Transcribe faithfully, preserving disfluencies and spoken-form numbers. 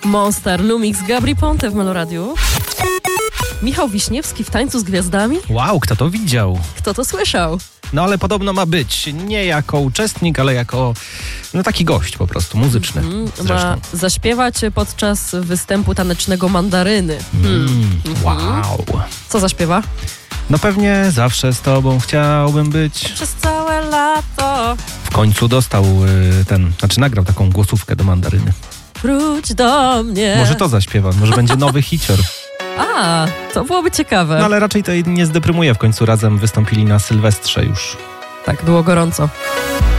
Monster, Lumix, Gabry Ponte w Meloradiu. Michał Wiśniewski w Tańcu z Gwiazdami? Wow, kto to widział? Kto to słyszał? No ale podobno ma być nie jako uczestnik, ale jako no taki gość po prostu, muzyczny Mm, zresztą. ma zaśpiewać podczas występu tanecznego Mandaryny. Hmm. Mm, wow. Co zaśpiewa? No pewnie zawsze z tobą chciałbym być. Przez całe lato W końcu dostał y, ten, znaczy nagrał taką głosówkę do Mandaryny. wróć do mnie. Może to zaśpiewa, może będzie nowy hicior. A, to byłoby ciekawe. No ale raczej to nie zdeprymuje, w końcu razem wystąpili na Sylwestrze już. Tak, było gorąco.